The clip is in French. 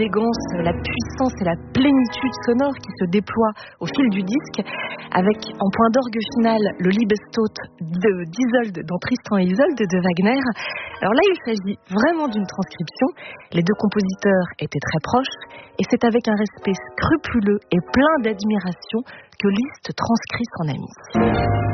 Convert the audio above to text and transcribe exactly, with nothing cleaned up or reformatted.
L'élégance, la puissance et la plénitude sonore qui se déploient au fil du disque, avec en point d'orgue final le Liebestod de d'Isolde dans Tristan et Isolde de Wagner. Alors là, il s'agit vraiment d'une transcription. Les deux compositeurs étaient très proches et c'est avec un respect scrupuleux et plein d'admiration que Liszt transcrit son ami.